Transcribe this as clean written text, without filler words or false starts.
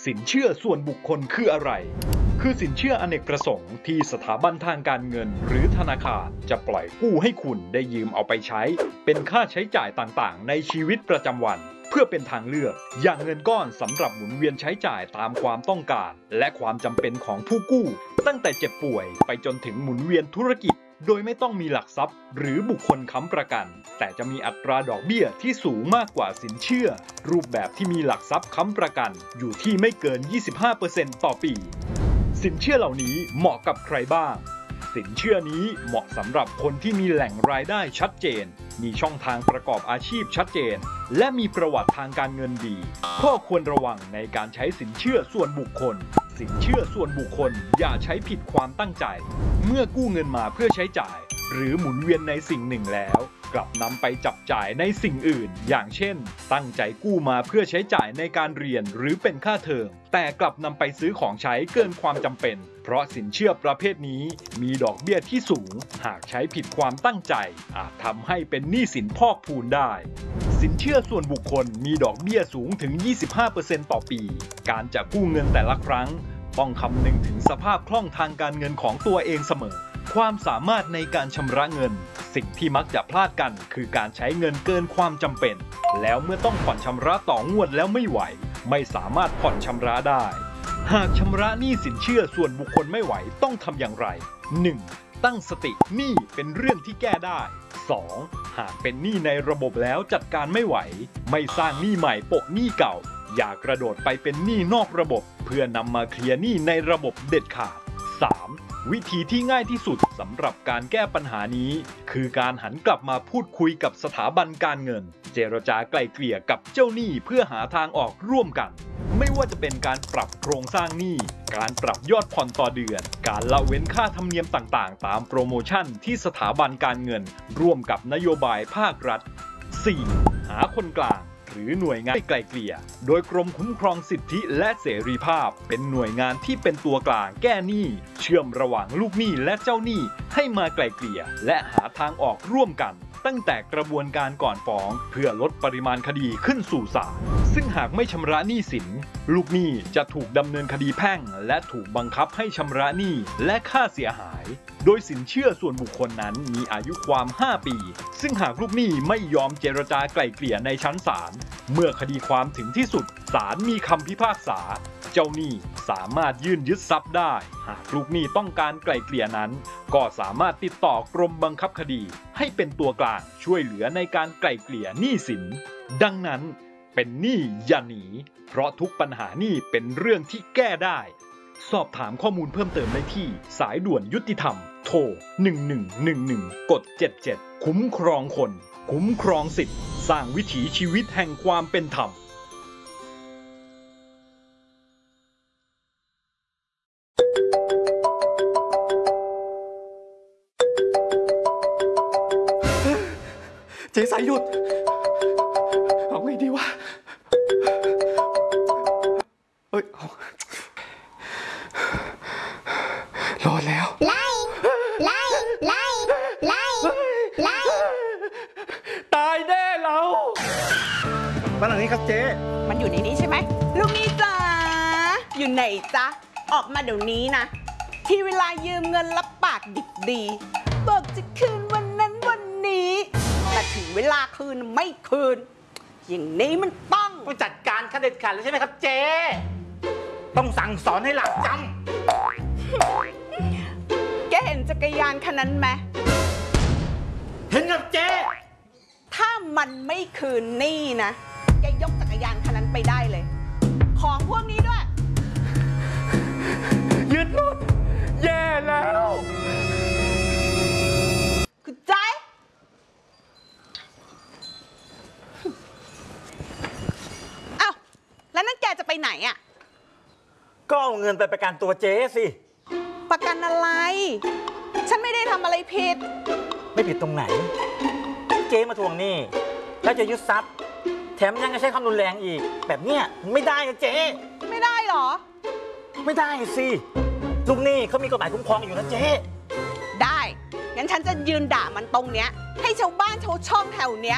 สินเชื่อส่วนบุคคลคืออะไรคือสินเชื่ออเนกประสงค์ที่สถาบันทางการเงินหรือธนาคารจะปล่อยกู้ให้คุณได้ยืมเอาไปใช้เป็นค่าใช้จ่ายต่างๆในชีวิตประจำวันเพื่อเป็นทางเลือกอย่างเงินก้อนสำหรับหมุนเวียนใช้จ่ายตามความต้องการและความจำเป็นของผู้กู้ตั้งแต่เจ็บป่วยไปจนถึงหมุนเวียนธุรกิจโดยไม่ต้องมีหลักทรัพย์หรือบุคคลค้ำประกันแต่จะมีอัตราดอกเบี้ยที่สูงมากกว่าสินเชื่อรูปแบบที่มีหลักทรัพย์ค้ำประกันอยู่ที่ไม่เกิน 25% ต่อปีสินเชื่อเหล่านี้เหมาะกับใครบ้างสินเชื่อนี้เหมาะสำหรับคนที่มีแหล่งรายได้ชัดเจนมีช่องทางประกอบอาชีพชัดเจนและมีประวัติทางการเงินดีข้อควรระวังในการใช้สินเชื่อส่วนบุคคลสินเชื่อส่วนบุคคลอย่าใช้ผิดความตั้งใจเมื่อกู้เงินมาเพื่อใช้จ่ายหรือหมุนเวียนในสิ่งหนึ่งแล้วกลับนำไปจับจ่ายในสิ่งอื่นอย่างเช่นตั้งใจกู้มาเพื่อใช้จ่ายในการเรียนหรือเป็นค่าเทอมแต่กลับนำไปซื้อของใช้เกินความจำเป็นเพราะสินเชื่อประเภทนี้มีดอกเบี้ยที่สูงหากใช้ผิดความตั้งใจอาจทำให้เป็นหนี้สินพอกพูนได้สินเชื่อส่วนบุคคลมีดอกเบี้ยสูงถึง 25% ต่อปีการจะกู้เงินแต่ละครั้งต้องคำนึงถึงสภาพคล่องทางการเงินของตัวเองเสมอความสามารถในการชำระเงินสิ่งที่มักจะพลาดกันคือการใช้เงินเกินความจำเป็นแล้วเมื่อต้องผ่อนชำระต่องวดแล้วไม่ไหวไม่สามารถผ่อนชำระได้หากชำระหนี้สินเชื่อส่วนบุคคลไม่ไหวต้องทำอย่างไร 1. ตั้งสติหนี้เป็นเรื่องที่แก้ได้ 2. หากเป็นหนี้ในระบบแล้วจัดการไม่ไหวไม่สร้างหนี้ใหม่โปะหนี้เก่าอย่ากระโดดไปเป็นหนี้นอกระบบเพื่อนำมาเคลียร์หนี้ในระบบเด็ดขาด 3. วิธีที่ง่ายที่สุดสำหรับการแก้ปัญหานี้คือการหันกลับมาพูดคุยกับสถาบันการเงินเจรจาไกล่เกลี่ยกับเจ้าหนี้เพื่อหาทางออกร่วมกันไม่ว่าจะเป็นการปรับโครงสร้างหนี้การปรับยอดผ่อนต่อเดือนการละเว้นค่าธรรมเนียมต่างๆตามโปรโมชั่นที่สถาบันการเงินร่วมกับนโยบายภาครัฐ 4. หาคนกลางหรือหน่วยงานไกล่เกลี่ยโดยกรมคุ้มครองสิทธิและเสรีภาพเป็นหน่วยงานที่เป็นตัวกลางแก้หนี้เชื่อมระหว่างลูกหนี้และเจ้าหนี้ให้มาไกล่เกลี่ยและหาทางออกร่วมกันตั้งแต่กระบวนการก่อนฟ้องเพื่อลดปริมาณคดีขึ้นสู่ศาลซึ่งหากไม่ชำระหนี้สินลูกหนี้จะถูกดำเนินคดีแพ่งและถูกบังคับให้ชำระหนี้และค่าเสียหายโดยสินเชื่อส่วนบุคคลนั้นมีอายุความ 5 ปีซึ่งหากลูกหนี้ไม่ยอมเจรจาไกล่เกลี่ยในชั้นศาลเมื่อคดีความถึงที่สุดศาลมีคำพิพากษาเจ้าหนี้สามารถยื่นยึดทรัพย์ได้หากลูกหนี้ต้องการไกล่เกลี่ยนั้นก็สามารถติดต่อกรมบังคับคดีให้เป็นตัวกลางช่วยเหลือในการไกล่เกลี่ยหนี้สินดังนั้นเป็นหนี้อย่าหนีเพราะทุกปัญหาหนี้เป็นเรื่องที่แก้ได้สอบถามข้อมูลเพิ่มเติมได้ที่สายด่วนยุติธรรมโทร1111กด77คุ้มครองคนคุ้มครองสิทธิ์สร้างวิถีชีวิตแห่งความเป็นธรรมเจ๊สายหยุดเอาไงดีวะเอ้ยรอดแล้วไล่ตายแน่เราบ้านหลังนี้ครับเจ๊มันอยู่ในนี้ใช่ไหมลูกนี่จ๋าอยู่ไหนจ๊ะออกมาเดี๋ยวนี้นะที่เวลายืมเงินรับปากดิบดีบอกจะคืนวันนั้นวันนี้แต่ถึงเวลาคืนไม่คืนอย่างนี้มันต้องจัดการขั้นเด็ดขาดแล้วใช่ไหมครับเจ๊ต้องสั่งสอนให้หลักจำแกเห็นจักรยานคันนั้นไหมเห็นครับเจ๊ถ้ามันไม่คืนหนี้นะแกยกจักรยานคันนั้นไปได้เลยของพวกนี้ด้วยยึดรถแย่แล้วคือใจอ้าวแล้วนั่นแกจะไปไหนอ่ะก็เอาเงินไปประกันตัวเจ๊สิประกันอะไรฉันไม่ได้ทำอะไรผิดไม่ผิดตรงไหนเจ๊มาทวงหนี้แล้วจะยึดทรัพย์แถมยังจะใช้ความรุนแรงอีกแบบเนี้ยไม่ได้นะเจ๊ไม่ได้หรอไม่ได้สิลูกหนี้เขามีกฎหมายคุ้มครองอยู่นะเจ๊ได้งั้นฉันจะยืนด่ามันตรงเนี้ยให้ชาวบ้านชาวช่องแถวเนี้ย